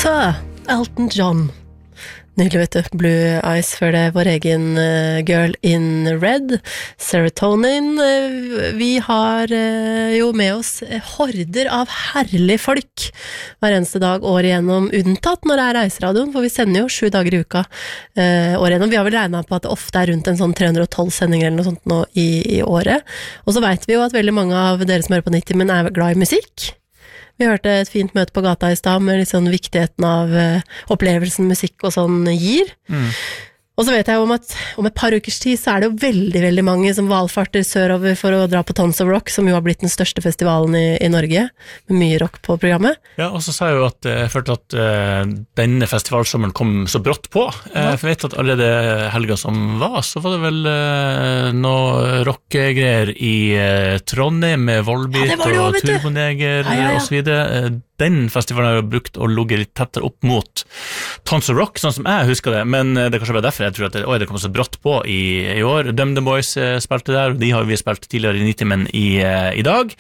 Sir Elton John. Nydelig, vet du. Blue Eyes før det, vår egen Girl in Red. Serotonin. Vi har jo med oss horder av herlig folk hver eneste dag, året igjennom, unntatt når det reiseradioen, for vi sender jo 7 dager i uka året igjennom. Vi har vel regnet på at det ofte rundt en sånn 312 sendinger eller noe sånt nå i året. Og så vet vi jo at veldig mange av dere som hører på 90 Min glad i musikk. Vi hørte et fint møte på gata i sted med litt sånn viktigheten av opplevelsen musikk og sånn gir. Og så vet jeg om at om et par ukers tid så det jo veldig, veldig mange som valfarter sørover for å dra på Tons of Rock, som jo har blitt den største festivalen i Norge, med mye rock på programmet. Ja, og så sa jeg jo at jeg følte at denne festivalsommeren kom så brått på. For jeg vet at allerede helga som var, så var det vel noe rockegreier i Trondheim med Volbeat og Turboneger og så videre. Den festivalen har jo brukt å logge litt tettere opp mot Tons of Rock, sånn som jeg husker det, men det er kanskje bare derfor jeg tror at det kom så brått på i år. DumDum Boys spilte der, og de har vi spilt tidligere i 90 Men i dag.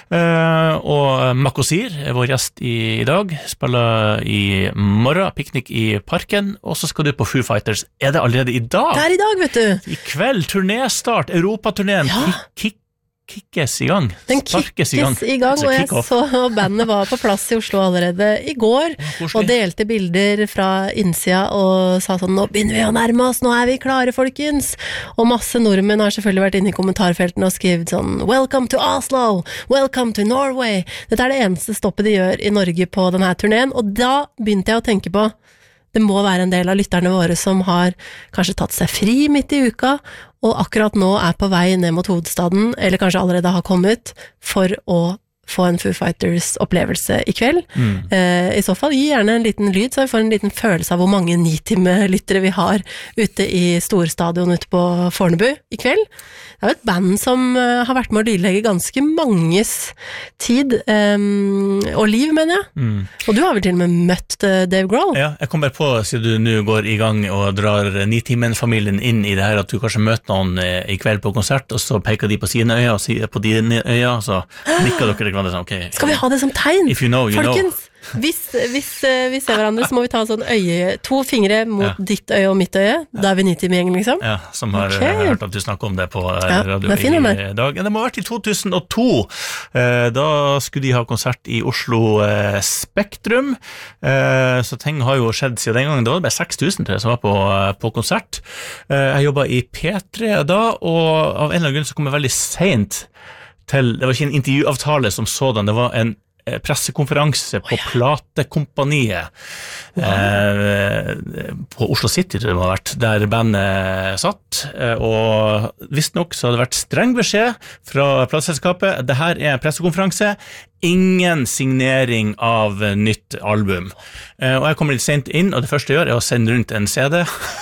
Og Makosir vår gjest i dag, spiller i morgen, piknik i parken, og så skal du på Foo Fighters. Det allerede i dag? Det i dag, vet du. I kveld, turnéstart, Europaturneen, kickes i gang. Den kickes i gang, og jeg så bandet var på plass i Oslo allerede i går, og delte bilder fra innsida og sa sånn, nå begynner vi å nærme oss, nå vi klare, folkens. Og masse nordmenn har selvfølgelig vært inne i kommentarfeltene og skrevet sånn, welcome to Oslo, welcome to Norway. Dette det eneste stoppet de gjør i Norge på denne turneen, og da begynte jeg å tenke på, det må være en del av lytterne våre som har kanskje tatt seg fri midt i uka, og akkurat nå på vei ned mot hovedstaden, eller kanskje allerede har kommet, for å få en Foo Fighters opplevelse i kveld. I så fall, gi gjerne en liten lyd, så vi får en liten følelse av hvor mange 9-time-lyttere vi har ute i storstadion ute på Fornebu i kveld. Det jo et band som har vært med å lydlegge ganske manges tid og liv, mener jeg. Og du har vel til og med møtt Dave Grohl? Ja, jeg kom bare på, siden du nå går i gang og drar 9-timen-familien inn i det her, at du kanskje møter noen i kveld på konsert, og så peker de på sine øyne og sier på dine øyne, så nikker dere. Okay. Skal vi ha det som tegn? If you know, you Folkens, hvis vi ser hverandre, så må vi ta sånn øye, 2 fingre mot ditt øye og mitt øye. Da vi 90-gjeng, liksom. Ja, som har hørt at du snakker om det på radio i dag. Det må ha vært i 2002. Da skulle de ha konsert i Oslo Spektrum. Så ting har jo skjedd siden den gangen. Da var det bare 6000 til som var på konsert. Jeg jobbet i P3 da, og av en eller annen grunn så kom jeg veldig sent det var ikke en intervjuavtale som sådan, det var en pressekonferanse på Platekompaniet på Oslo City, tror jeg det har vært, der bandet satt, og visst nok så hadde det vært streng beskjed fra plateselskapet, det her en pressekonferanse, ingen signering av nytt album. Og jeg kommer litt sent inn, og det første jeg gjør å sende rundt en CD.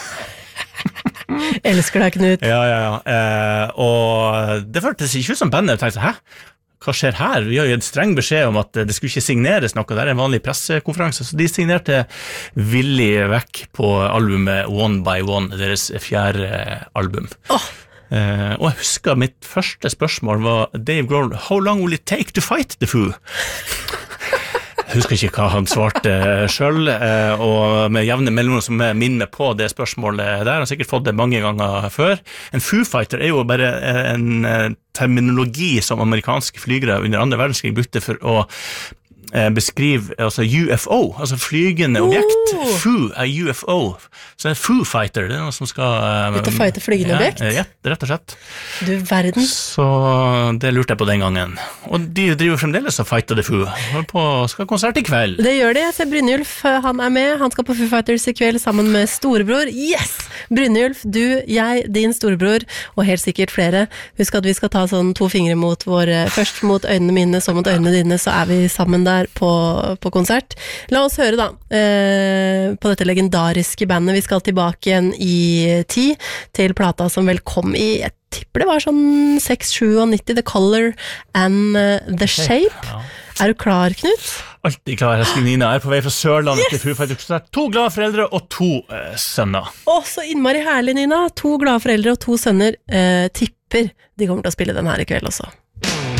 Elsker deg, Knut. Ja. Og det føltes ikke ut som bandet. Jeg tenkte, hva skjer her? Vi har jo en streng beskjed om at det skulle ikke signeres noe. Det en vanlig pressekonferanse, så de signerte villig vekk på albumet One by One, deres 4. album. Og jeg husker mitt første spørsmål var Dave Grohl, how long will it take to fight the Foo? Jeg husker ikke hva han svarte selv, og med jevne mellomrom som minner på det spørsmålet der, han har sikkert fått det mange ganger før. En Foo Fighter jo bare en terminologi som amerikanske flygere under andre verdenskrig brukte for å beskrive altså UFO, altså flygende objekt. Foo UFO. Så Foo Fighter, det noe som skal ut og fighte flygende objekt? Ja, rett og slett. Du verden. Så det lurte jeg på den gangen. Og de driver fremdeles og fighter det Foo. Skal ha konsert i kveld. Det gjør de. Jeg ser Brynjulf, han med. Han skal på Foo Fighters i kveld sammen med storebror. Yes! Brynjulf, du, jeg, din storebror, og helt sikkert flere. Husk at vi skal ta sånn 2 fingre mot først mot øynene mine, så mot øynene dine, så vi sammen der på konsert. La oss høre da på dette legendariske bandet. Vi skal tilbake igjen i tid til plata som vel kom i, jeg tipper det var sånn 6-97, The Color and the Shape. Du klar, Knut? Alltid klar. Jeg skriver Nina på vei fra Sørlandet til Foo Fighters. 2 glade foreldre og 2 sønner. Så innmari herlig, Nina. 2 glade foreldre og 2 sønner. Tipper de kommer til å spille den her i kveld også.